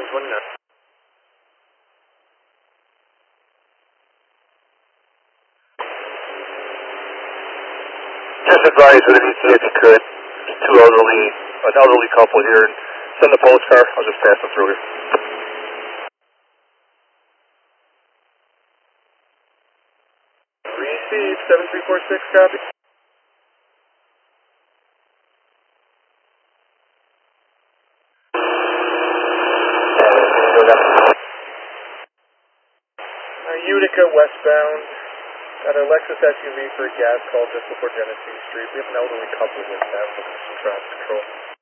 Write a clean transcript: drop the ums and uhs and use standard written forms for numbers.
1929. Just advise with an ETA if you could. An elderly couple here, and send the postcard. I'll just pass them through here. Receive 7346, copy. Utica westbound. Got a Lexus SUV for a gas call just before Genesee Street. We have an elderly couple with that, looking for some traffic control.